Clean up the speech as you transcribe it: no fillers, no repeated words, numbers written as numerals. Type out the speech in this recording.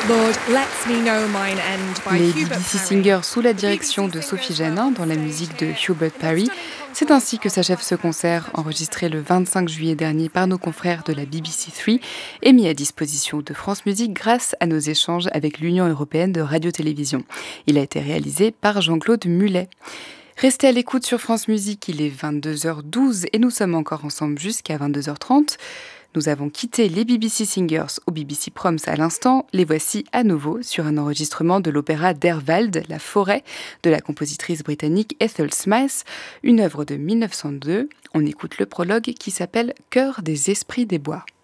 Lord, Lets Me Know Mine End by Les Hubert BBC Parry. Singers sous la direction de Sophie Janin dans la musique de Hubert Parry. C'est ainsi que s'achève ce concert enregistré le 25 juillet dernier par nos confrères de la BBC 3 et mis à disposition de France Musique grâce à nos échanges avec l'Union européenne de radio-télévision. Il a été réalisé par Jean-Claude Mulet. Restez à l'écoute sur France Musique, il est 22h12 et nous sommes encore ensemble jusqu'à 22h30. Nous avons quitté les BBC Singers au BBC Proms à l'instant. Les voici à nouveau sur un enregistrement de l'opéra d'Herwald, La Forêt, de la compositrice britannique Ethel Smyth, une œuvre de 1902. On écoute le prologue qui s'appelle Chœur des esprits des bois.